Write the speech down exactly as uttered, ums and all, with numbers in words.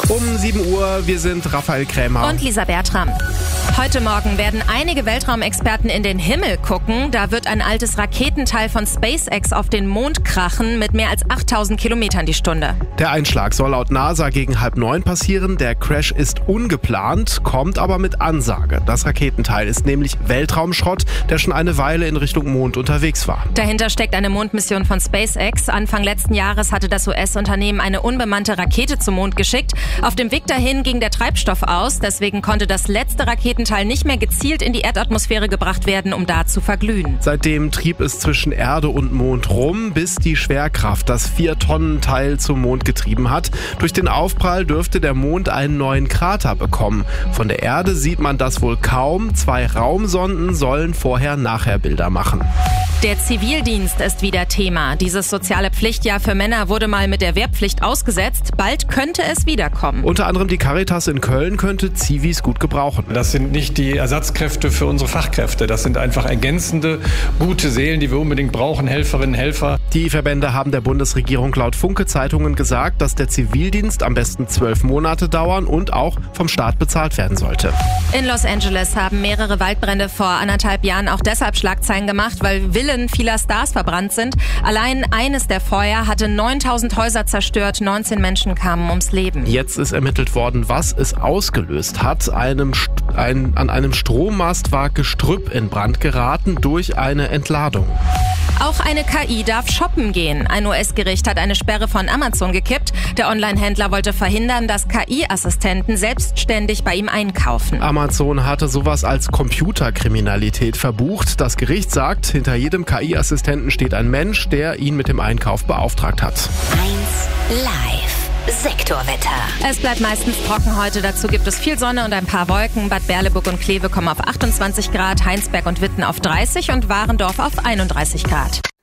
Um sieben Uhr, wir sind Raphael Krämer und Lisa Bertram. Heute Morgen werden einige Weltraumexperten in den Himmel gucken. Da wird ein altes Raketenteil von SpaceX auf den Mond krachen mit mehr als achttausend Kilometern die Stunde. Der Einschlag soll laut NASA gegen halb neun passieren. Der Crash ist ungeplant, kommt aber mit Ansage. Das Raketenteil ist nämlich Weltraumschrott, der schon eine Weile in Richtung Mond unterwegs war. Dahinter steckt eine Mondmission von SpaceX. Anfang letzten Jahres hatte das U S-Unternehmen eine unbemannte Rakete zum Mond geschickt. Auf dem Weg dahin ging der Treibstoff aus. Deswegen konnte das letzte Raketenteil nicht mehr gezielt in die Erdatmosphäre gebracht werden, um da zu verglühen. Seitdem trieb es zwischen Erde und Mond rum, bis die Schwerkraft das vier-Tonnen-Teil zum Mond getrieben hat. Durch den Aufprall dürfte der Mond einen neuen Krater bekommen. Von der Erde sieht man das wohl kaum. Zwei Raumsonden sollen Vorher-Nachher-Bilder machen. Der Zivildienst ist wieder Thema. Dieses soziale Pflichtjahr für Männer wurde mal mit der Wehrpflicht ausgesetzt. Bald könnte es wiederkommen. Unter anderem die Caritas in Köln könnte Zivis gut gebrauchen. Das sind nicht die Ersatzkräfte für unsere Fachkräfte. Das sind einfach ergänzende, gute Seelen, die wir unbedingt brauchen, Helferinnen, Helfer. Die Verbände haben der Bundesregierung laut Funke-Zeitungen gesagt, dass der Zivildienst am besten zwölf Monate dauern und auch vom Staat bezahlt werden sollte. In Los Angeles haben mehrere Waldbrände vor anderthalb Jahren auch deshalb Schlagzeilen gemacht, weil Villen vieler Stars verbrannt sind. Allein eines der Feuer hatte neuntausend Häuser zerstört, neunzehn Menschen kamen ums Leben. Jetzt ist ermittelt worden, was es ausgelöst hat. Einem, ein, an einem Strommast war Gestrüpp in Brand geraten durch eine Entladung. Auch eine K I darf shoppen gehen. Ein U S-Gericht hat eine Sperre von Amazon gekippt. Der Online-Händler wollte verhindern, dass K I-Assistenten selbstständig bei ihm einkaufen. Amazon hatte sowas als Computerkriminalität verbucht. Das Gericht sagt, hinter jedem K I-Assistenten steht ein Mensch, der ihn mit dem Einkauf beauftragt hat. eins Live. Sektorwetter. Es bleibt meistens trocken heute. Dazu gibt es viel Sonne und ein paar Wolken. Bad Berleburg und Kleve kommen auf achtundzwanzig Grad, Heinsberg und Witten auf dreißig und Warendorf auf einunddreißig Grad.